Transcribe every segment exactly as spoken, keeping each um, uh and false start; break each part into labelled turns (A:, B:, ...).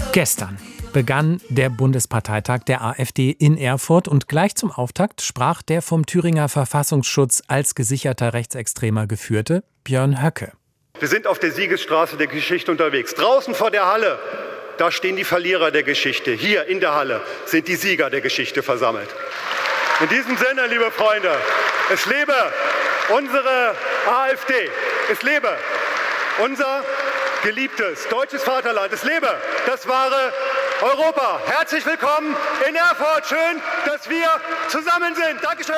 A: Gestern begann der Bundesparteitag der AfD in Erfurt und gleich zum Auftakt sprach der vom Thüringer Verfassungsschutz als gesicherter Rechtsextremer geführte Björn Höcke.
B: Wir sind auf der Siegesstraße der Geschichte unterwegs. Draußen vor der Halle, da stehen die Verlierer der Geschichte. Hier in der Halle sind die Sieger der Geschichte versammelt. In diesem Sinne, liebe Freunde, es lebe unsere AfD. Es lebe unser geliebtes deutsches Vaterland. Es lebe das wahre Europa. Herzlich willkommen in Erfurt. Schön, dass wir zusammen sind. Dankeschön.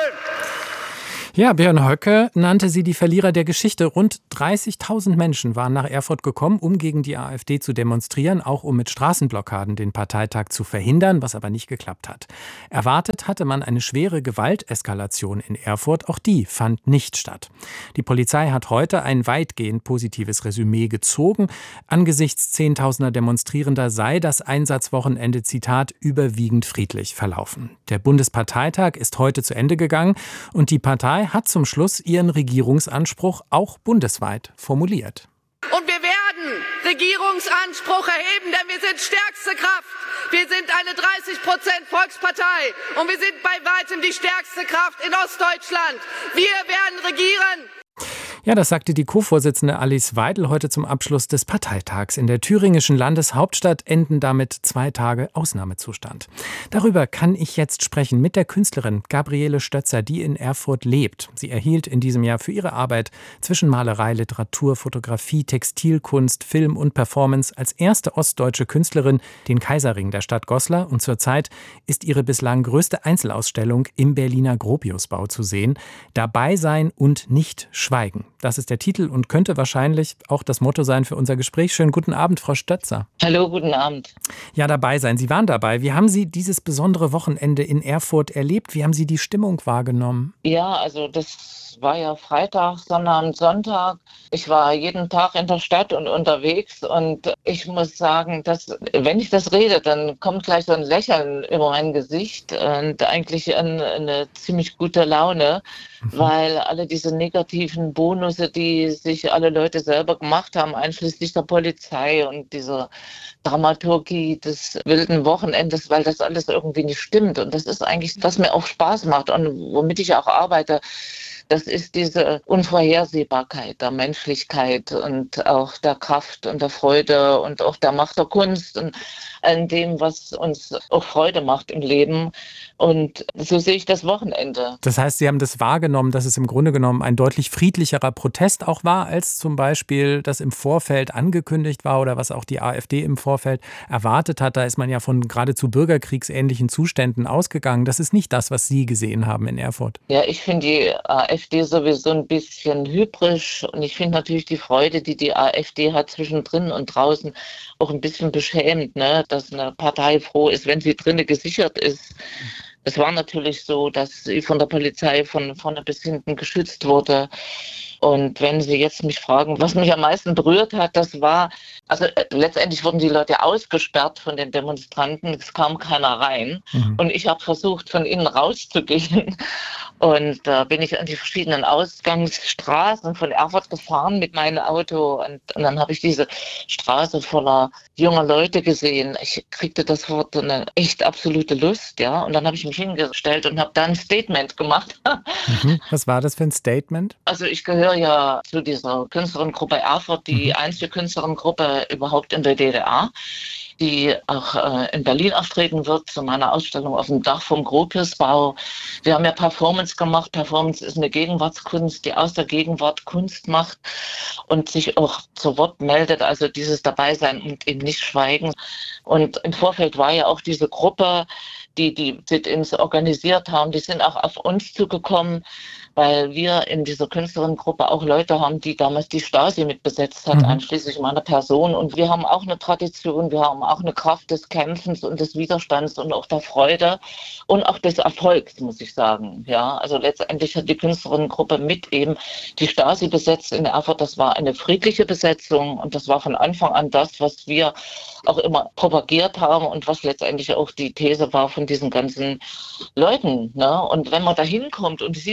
A: Ja, Björn Höcke nannte sie die Verlierer der Geschichte. Rund dreißigtausend Menschen waren nach Erfurt gekommen, um gegen die AfD zu demonstrieren, auch um mit Straßenblockaden den Parteitag zu verhindern, was aber nicht geklappt hat. Erwartet hatte man eine schwere Gewalteskalation in Erfurt, auch die fand nicht statt. Die Polizei hat heute ein weitgehend positives Resümee gezogen. Angesichts zehntausender Demonstrierender sei das Einsatzwochenende, Zitat, überwiegend friedlich verlaufen. Der Bundesparteitag ist heute zu Ende gegangen und die Partei hat zum Schluss ihren Regierungsanspruch auch bundesweit formuliert.
C: Und wir werden Regierungsanspruch erheben, denn wir sind stärkste Kraft. Wir sind eine dreißig Prozent Volkspartei und wir sind bei weitem die stärkste Kraft in Ostdeutschland. Wir werden regieren.
A: Ja, das sagte die Co-Vorsitzende Alice Weidel heute zum Abschluss des Parteitags. In der thüringischen Landeshauptstadt enden damit zwei Tage Ausnahmezustand. Darüber kann ich jetzt sprechen mit der Künstlerin Gabriele Stötzer, die in Erfurt lebt. Sie erhielt in diesem Jahr für ihre Arbeit zwischen Malerei, Literatur, Fotografie, Textilkunst, Film und Performance als erste ostdeutsche Künstlerin den Kaiserring der Stadt Goslar. Und zurzeit ist ihre bislang größte Einzelausstellung im Berliner Gropiusbau zu sehen. Dabei sein und nicht schweigen. Das ist der Titel und könnte wahrscheinlich auch das Motto sein für unser Gespräch. Schönen guten Abend, Frau Stötzer.
D: Hallo, guten Abend.
A: Ja, dabei sein. Sie waren dabei. Wie haben Sie dieses besondere Wochenende in Erfurt erlebt? Wie haben Sie die Stimmung wahrgenommen?
D: Ja, also das war ja Freitag, Sonnabend, Sonntag. Ich war jeden Tag in der Stadt und unterwegs und ich muss sagen, dass wenn ich das rede, dann kommt gleich so ein Lächeln über mein Gesicht und eigentlich eine, eine ziemlich gute Laune, mhm. weil alle diese negativen Bonusse, die sich alle Leute selber gemacht haben, einschließlich der Polizei und dieser Dramaturgie des wilden Wochenendes, weil das alles irgendwie nicht stimmt. Und das ist eigentlich, was mir auch Spaß macht und womit ich auch arbeite. Das ist diese Unvorhersehbarkeit der Menschlichkeit und auch der Kraft und der Freude und auch der Macht der Kunst und an dem, was uns auch Freude macht im Leben. Und so sehe ich das Wochenende.
A: Das heißt, Sie haben das wahrgenommen, dass es im Grunde genommen ein deutlich friedlicherer Protest auch war, als zum Beispiel das im Vorfeld angekündigt war oder was auch die AfD im Vorfeld erwartet hat. Da ist man ja von geradezu bürgerkriegsähnlichen Zuständen ausgegangen. Das ist nicht das, was Sie gesehen haben in Erfurt.
D: Ja, ich finde die AfD sowieso ein bisschen hybrisch und ich finde natürlich die Freude, die die AfD hat zwischendrin und draußen, auch ein bisschen beschämend, ne? Dass eine Partei froh ist, wenn sie drinnen gesichert ist. Es war natürlich so, dass sie von der Polizei von vorne bis hinten geschützt wurde. Und wenn Sie jetzt mich fragen, was mich am meisten berührt hat, das war, also äh, letztendlich wurden die Leute ausgesperrt von den Demonstranten, es kam keiner rein. Mhm. Und ich habe versucht, von innen rauszugehen. Und da äh, bin ich an die verschiedenen Ausgangsstraßen von Erfurt gefahren mit meinem Auto. Und, und dann habe ich diese Straße voller junger Leute gesehen. Ich kriegte das Wort eine echt absolute Lust, ja. Und dann habe ich mich hingestellt und habe da ein Statement gemacht.
A: Mhm. Was war das für ein Statement?
D: Also ich gehöre ja zu dieser Künstlerinnengruppe Erfurt, die mhm. einzige Künstlerinnengruppe überhaupt in der D D R, die auch äh, in Berlin auftreten wird, zu meiner Ausstellung auf dem Dach vom Gropiusbau. Wir haben ja Performance gemacht. Performance ist eine Gegenwartskunst, die aus der Gegenwart Kunst macht und sich auch zu Wort meldet, also dieses Dabeisein und eben nicht schweigen. Und im Vorfeld war ja auch diese Gruppe, die die Sit-ins organisiert haben, die sind auch auf uns zugekommen, weil wir in dieser Künstlerinnengruppe auch Leute haben, die damals die Stasi mitbesetzt hat, mhm. einschließlich meiner Person. Und wir haben auch eine Tradition, wir haben auch eine Kraft des Kämpfens und des Widerstands und auch der Freude und auch des Erfolgs, muss ich sagen. Ja, also letztendlich hat die Künstlerinnengruppe mit eben die Stasi besetzt in Erfurt. Das war eine friedliche Besetzung und das war von Anfang an das, was wir auch immer propagiert haben und was letztendlich auch die These war von diesen ganzen Leuten. Ne? Und wenn man da hinkommt und du siehst eine Straße,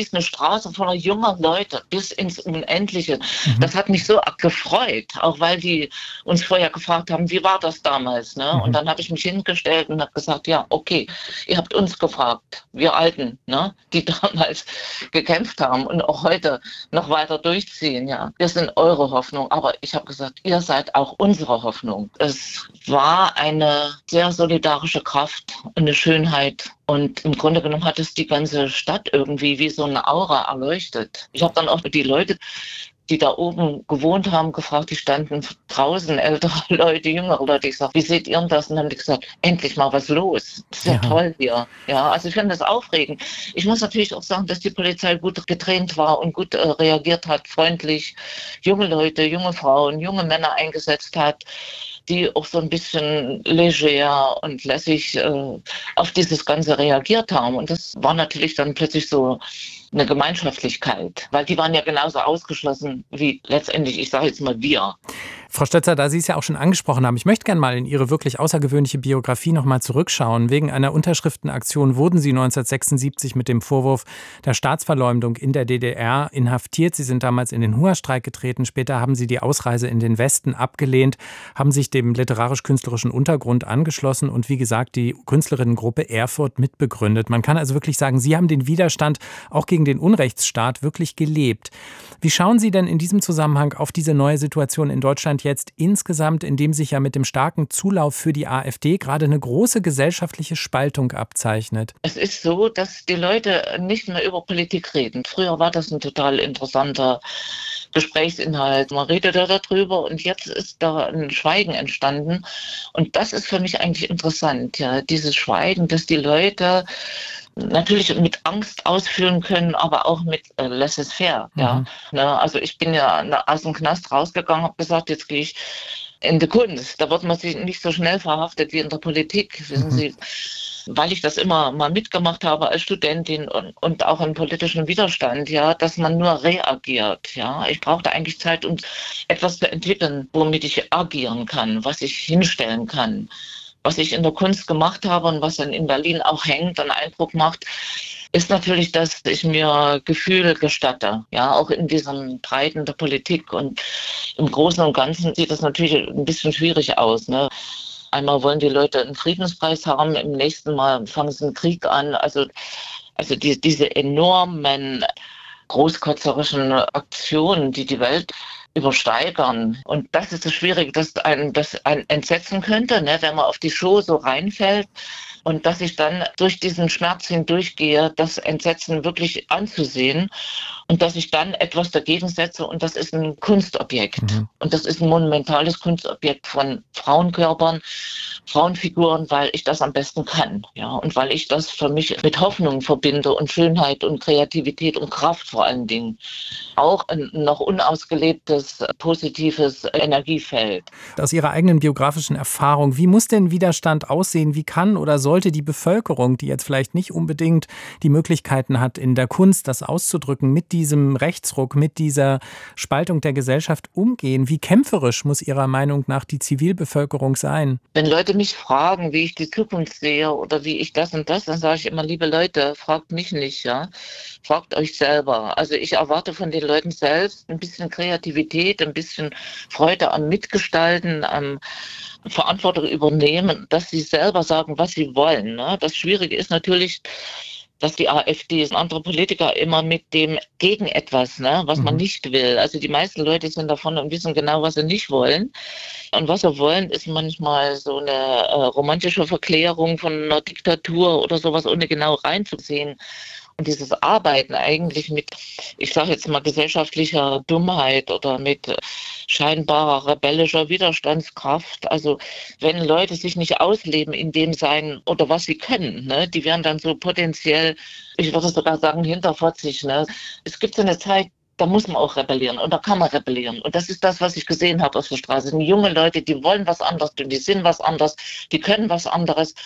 D: Straße voller junger Leute bis ins Unendliche.
A: Mhm.
D: Das hat mich so gefreut, auch weil die uns vorher gefragt haben, wie war das damals? Ne?
A: Mhm.
D: Und dann habe ich mich hingestellt und habe gesagt, ja, okay, ihr habt uns gefragt, wir Alten, ne? Die damals gekämpft haben und auch heute noch weiter durchziehen. Ja, wir sind eure Hoffnung, aber ich habe gesagt, ihr seid auch unsere Hoffnung. Es war eine sehr solidarische Kraft, eine Schönheit. Und im Grunde genommen hat es die ganze Stadt irgendwie wie so eine Aura erleuchtet. Ich habe dann auch die Leute, die da oben gewohnt haben, gefragt, die standen draußen, ältere Leute, jüngere Leute. Ich sage, wie seht ihr das? Und dann haben die gesagt, endlich mal was los. Das ist ja, ja toll hier. Ja, also ich finde das aufregend. Ich muss natürlich auch sagen, dass die Polizei gut getraint war und gut äh, reagiert hat, freundlich, junge Leute, junge Frauen, junge Männer eingesetzt hat, die auch so ein bisschen leger und lässig äh, auf dieses Ganze reagiert haben. Und das war natürlich dann plötzlich so eine Gemeinschaftlichkeit, weil die waren ja genauso ausgeschlossen wie letztendlich, ich sage jetzt mal, wir.
A: Frau Stötzer, da Sie es ja auch schon angesprochen haben, ich möchte gerne mal in Ihre wirklich außergewöhnliche Biografie noch mal zurückschauen. Wegen einer Unterschriftenaktion wurden Sie neunzehnhundertsechsundsiebzig mit dem Vorwurf der Staatsverleumdung in der D D R inhaftiert. Sie sind damals in den Hungerstreik getreten. Später haben Sie die Ausreise in den Westen abgelehnt, haben sich dem literarisch-künstlerischen Untergrund angeschlossen und wie gesagt die Künstlerinnengruppe Erfurt mitbegründet. Man kann also wirklich sagen, Sie haben den Widerstand auch gegen den Unrechtsstaat wirklich gelebt. Wie schauen Sie denn in diesem Zusammenhang auf diese neue Situation in Deutschland jetzt insgesamt, in dem sich ja mit dem starken Zulauf für die AfD gerade eine große gesellschaftliche Spaltung abzeichnet?
D: Es ist so, dass die Leute nicht mehr über Politik reden. Früher war das ein total interessanter Gesprächsinhalt. Man redet da darüber und jetzt ist da ein Schweigen entstanden. Und das ist für mich eigentlich interessant, ja, dieses Schweigen, dass die Leute natürlich mit Angst ausfüllen können, aber auch mit äh, laissez-faire. Mhm. Ja. Ne, also ich bin ja aus dem Knast rausgegangen, habe gesagt, jetzt gehe ich in die Kunst. Da wird man sich nicht so schnell verhaftet wie in der Politik, wissen mhm. Sie. Weil ich das immer mal mitgemacht habe als Studentin und, und auch im politischen Widerstand, ja, dass man nur reagiert. Ja. Ich brauchte eigentlich Zeit, um etwas zu entwickeln, womit ich agieren kann, was ich hinstellen kann. Was ich in der Kunst gemacht habe und was dann in Berlin auch hängt und Eindruck macht, ist natürlich, dass ich mir Gefühle gestatte, ja, auch in diesen Breiten der Politik. Und im Großen und Ganzen sieht das natürlich ein bisschen schwierig aus, ne? Einmal wollen die Leute einen Friedenspreis haben, im nächsten Mal fangen sie einen Krieg an. Also, also die, diese enormen großkotzerischen Aktionen, die die Welt übersteigern. Und das ist das Schwierige, dass ein, das ein entsetzen könnte, ne, wenn man auf die Show so reinfällt. Und dass ich dann durch diesen Schmerz hindurchgehe, das Entsetzen wirklich anzusehen und dass ich dann etwas dagegen setze und das ist ein Kunstobjekt. Mhm. Und das ist ein monumentales Kunstobjekt von Frauenkörpern, Frauenfiguren, weil ich das am besten kann. Ja, und weil ich das für mich mit Hoffnung verbinde und Schönheit und Kreativität und Kraft vor allen Dingen. Auch ein noch unausgelebtes, positives Energiefeld.
A: Aus Ihrer eigenen biografischen Erfahrung, wie muss denn Widerstand aussehen? Wie kann oder sollte die Bevölkerung, die jetzt vielleicht nicht unbedingt die Möglichkeiten hat, in der Kunst das auszudrücken, mit diesem Rechtsruck, mit dieser Spaltung der Gesellschaft umgehen? Wie kämpferisch muss Ihrer Meinung nach die Zivilbevölkerung sein?
D: Wenn Leute mich fragen, wie ich die Zukunft sehe oder wie ich das und das, dann sage ich immer, liebe Leute, fragt mich nicht, ja, fragt euch selber. Also ich erwarte von den Leuten selbst ein bisschen Kreativität, ein bisschen Freude am Mitgestalten, am Verantwortung übernehmen, dass sie selber sagen, was sie wollen. Ne? Das Schwierige ist natürlich, dass die AfD und andere Politiker immer mit dem gegen etwas, ne, was man nicht will. Also die meisten Leute sind davon und wissen genau, was sie nicht wollen. Und was sie wollen, ist manchmal so eine äh, romantische Verklärung von einer Diktatur oder sowas, ohne genau reinzusehen. Und dieses Arbeiten eigentlich mit, ich sage jetzt mal, gesellschaftlicher Dummheit oder mit scheinbarer rebellischer Widerstandskraft. Also wenn Leute sich nicht ausleben in dem Sein oder was sie können, ne, die werden dann so potenziell, ich würde sogar sagen, hinterfotzig. Ne. Es gibt so eine Zeit, da muss man auch rebellieren und da kann man rebellieren. Und das ist das, was ich gesehen habe auf der Straße. Das sind junge Leute, die wollen was anderes, die sind was anderes, die können was anderes.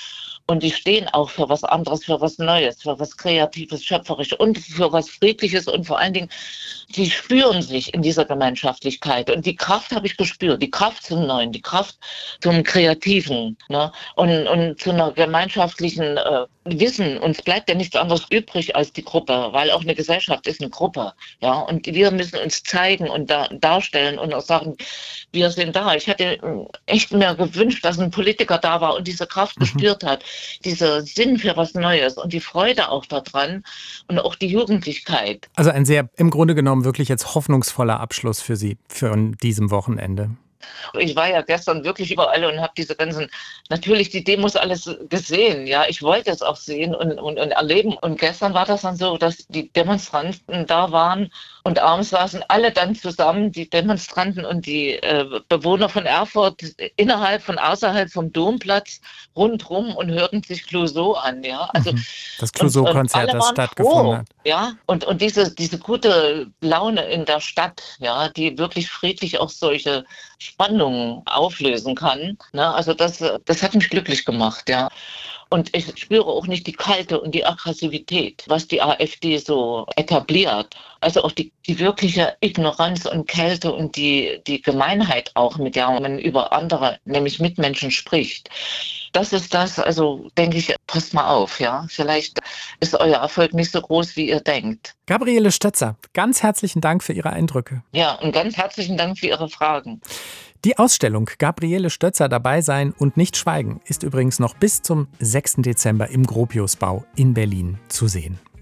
D: Und die stehen auch für was anderes, für was Neues, für was Kreatives, Schöpferisches und für was Friedliches. Und vor allen Dingen, die spüren sich in dieser Gemeinschaftlichkeit. Und die Kraft habe ich gespürt, die Kraft zum Neuen, die Kraft zum Kreativen, ne? und, und zu einer gemeinschaftlichen äh, Wissen. Uns bleibt ja nichts anderes übrig als die Gruppe, weil auch eine Gesellschaft ist eine Gruppe. Ja? Und wir müssen uns zeigen und da, darstellen und auch sagen, wir sind da. Ich hätte echt mir gewünscht, dass ein Politiker da war und diese Kraft mhm. gespürt hat, dieser Sinn für was Neues und die Freude auch daran und auch die Jugendlichkeit.
A: Also ein sehr, im Grunde genommen wirklich jetzt hoffnungsvoller Abschluss für Sie, für an diesem Wochenende.
D: Ich war ja gestern wirklich überall und habe diese ganzen, natürlich die Demos alles gesehen. Ja, ich wollte es auch sehen und, und, und erleben. Und gestern war das dann so, dass die Demonstranten da waren und abends saßen alle dann zusammen, die Demonstranten und die äh, Bewohner von Erfurt, innerhalb von außerhalb vom Domplatz rundrum und hörten sich Clouseau an. Ja, also
A: das Clouseau-Konzert, das stattgefunden
D: froh,
A: hat.
D: Ja, und und diese diese gute Laune in der Stadt, ja, die wirklich friedlich auch solche Spannungen auflösen kann. Ne? Also das, das hat mich glücklich gemacht, ja. Und ich spüre auch nicht die Kälte und die Aggressivität, was die AfD so etabliert. Also auch die, die wirkliche Ignoranz und Kälte und die, die Gemeinheit auch, mit der man über andere, nämlich Mitmenschen spricht. Das ist das, also denke ich, passt mal auf, ja. Vielleicht ist euer Erfolg nicht so groß, wie ihr denkt.
A: Gabriele Stötzer, ganz herzlichen Dank für Ihre Eindrücke.
D: Ja, und ganz herzlichen Dank für Ihre Fragen.
A: Die Ausstellung Gabriele Stötzer dabei sein und nicht schweigen ist übrigens noch bis zum sechsten Dezember im Gropiusbau in Berlin zu sehen.